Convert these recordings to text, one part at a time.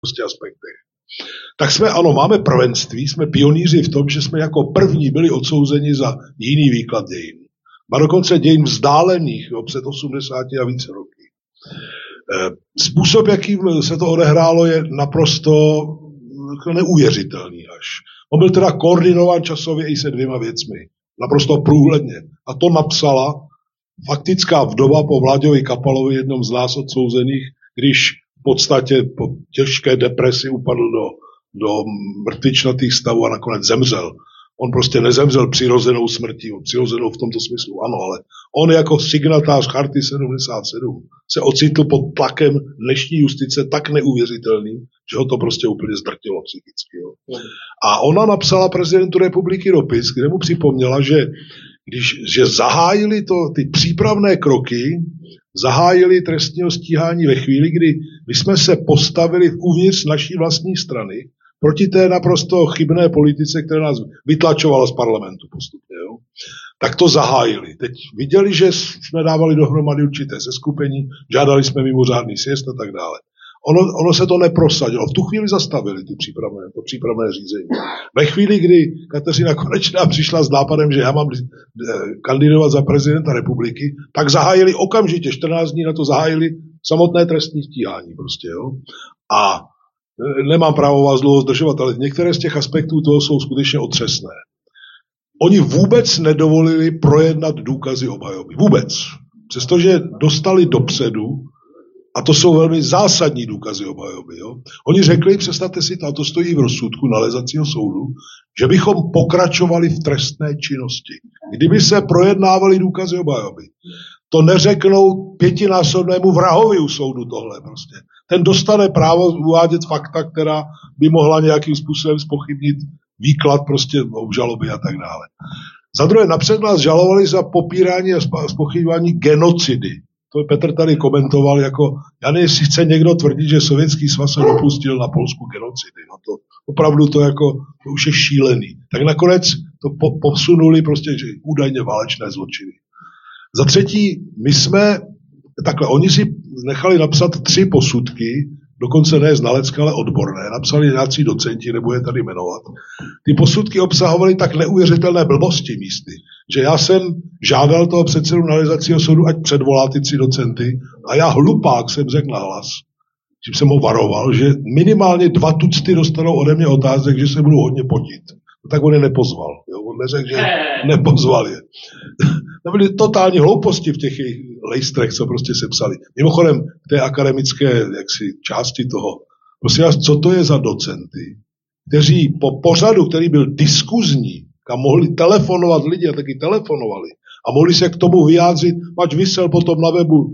prostě aspektech. Tak máme prvenství, jsme pionýři v tom, že jsme jako první byli odsouzeni za jiný výklad dějin. A dokonce dějin vzdálených, před 80 a více roky. Způsob, jakým se to odehrálo, je naprosto neuvěřitelný až. On byl teda koordinován časově i se 2 věcmi. Naprosto průhledně. A to napsala faktická vdova po Vláďovi Kapalovi, jednom z nás odsouzených, když v podstatě po těžké depresi upadl do mrtvičnatých stavů a nakonec zemřel. On prostě nezemřel přirozenou smrtí, přirozenou v tomto smyslu, ano, ale on jako signatář Charty 77 se ocitl pod tlakem dnešní justice tak neuvěřitelným, že ho to prostě úplně zdrtilo psychicky. Jo. A ona napsala prezidentu republiky dopis, kde mu připomněla, že zahájili ty přípravné kroky, zahájili trestního stíhání ve chvíli, kdy my jsme se postavili uvnitř naší vlastní strany proti té naprosto chybné politice, která nás vytlačovala z parlamentu postupně. Jo. Tak to zahájili. Teď viděli, že jsme dávali dohromady určité seskupení, žádali jsme mimořádný sjezd a tak dále. Ono se to neprosadilo. V tu chvíli zastavili to přípravné řízení. Ve chvíli, kdy Kateřina Konečná přišla s nápadem, že já mám kandidovat za prezidenta republiky, tak zahájili okamžitě, 14 dní na to zahájili samotné trestní stíhání. Prostě, jo. A nemám právo vás dlouho zdržovat, ale některé z těch aspektů toho jsou skutečně otřesné. Oni vůbec nedovolili projednat důkazy obhajoby. Vůbec. Přestože dostali dopředu, a to jsou velmi zásadní důkazy obhajoby. Jo? Oni řekli, představte si, a to stojí v rozsudku nalézacího soudu, že bychom pokračovali v trestné činnosti. Kdyby se projednávaly důkazy obhajoby, to neřeknou 5násobnému vrahovi u soudu tohle prostě. Ten dostane právo uvádět fakta, která by mohla nějakým způsobem zpochybnit výklad prostě obžaloby a tak dále. Za druhé, napřed nás žalovali za popírání a zpochybňování genocidy. To Petr tady komentoval jako, já nevím, jestli chce někdo tvrdit, že Sovětský svaz se dopustil na Polsku genocidy. No to opravdu to už je šílený. Tak nakonec to posunuli prostě, že údajně válečné zločiny. Za třetí, oni si nechali napsat 3 posudky, dokonce ne znalecké, ale odborné. Napsali nějací docenti, nebudu je tady jmenovat. Ty posudky obsahovaly tak neuvěřitelné blbosti místy, že já jsem žádal toho předsedu nalézacího soudu, ať předvolá ty 3 docenty, a já hlupák jsem řekl nahlas, že jsem ho varoval, že minimálně 2 tucty dostanou ode mě otázek, že se budu hodně potit. No, tak on je nepozval. Jo? On neřekl, že nepozval je. To byly totální hlouposti v těch jejich lejstrech, co prostě sepsali. Mimochodem, k té akademické části toho. Prosím vás, co to je za docenty, kteří po pořadu, který byl diskuzní, kam mohli telefonovat lidi a taky telefonovali a mohli se k tomu vyjádřit, pač vysel potom na webu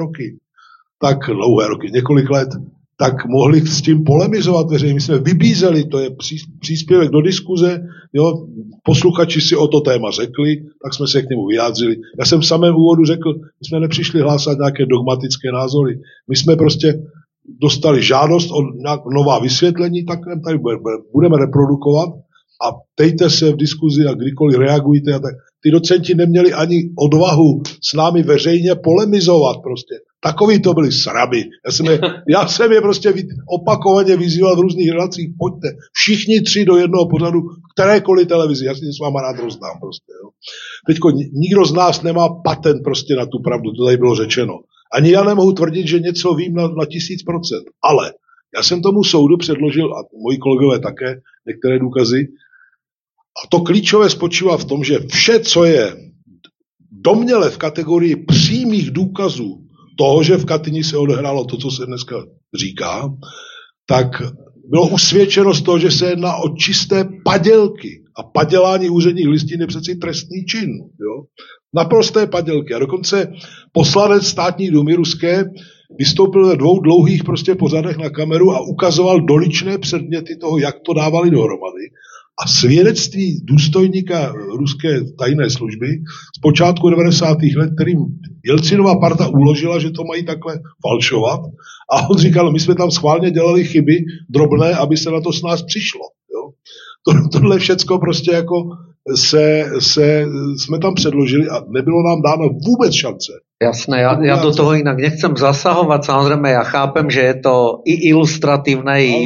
několik let, tak mohli s tím polemizovat veřejně. My jsme vybízeli, to je příspěvek do diskuze, jo, posluchači si o to téma řekli, tak jsme se k němu vyjádřili. Já jsem v samém úvodu řekl, my jsme nepřišli hlásat nějaké dogmatické názory. My jsme prostě dostali žádost o nová vysvětlení, tak tady budeme reprodukovat a ptejte se v diskuzi a kdykoliv reagujte. A tak. Ty docenti neměli ani odvahu s námi veřejně polemizovat prostě. Takový to byli sraby. Já jsem je prostě opakovaně vyzýval v různých relacích, pojďte, všichni 3 do jednoho pořadu, kterékoliv televizi, já si to s váma rád rozdám prostě. Jo. Teďko nikdo z nás nemá patent prostě na tu pravdu, to tady bylo řečeno. Ani já nemohu tvrdit, že něco vím na 1000%, ale já jsem tomu soudu předložil, a moji kolegové také, některé důkazy, a to klíčové spočívá v tom, že vše, co je domněle v kategorii přímých důkazů toho, že v Katyni se odehrálo to, co se dneska říká, tak bylo usvědčeno z toho, že se jedná o čisté padělky. A padělání úředních listin je přeci trestný čin. Jo? Naprosté padělky. A dokonce poslanec státní dumy ruské vystoupil ve 2 dlouhých prostě pořadech na kameru a ukazoval doličné předměty toho, jak to dávali dohromady. A svědectví důstojníka ruské tajné služby z počátku 90. let, kterým Jelcinova parta uložila, že to mají takhle falšovat. A on říkal, my jsme tam schválně dělali chyby drobné, aby se na to s nás přišlo. Jo? Tohle všecko prostě jako jsme tam předložili a nebylo nám dáno vůbec šance. Jasné, ja do toho inak nechcem zasahovať, samozrejme ja chápem, že je to i ilustratívne, i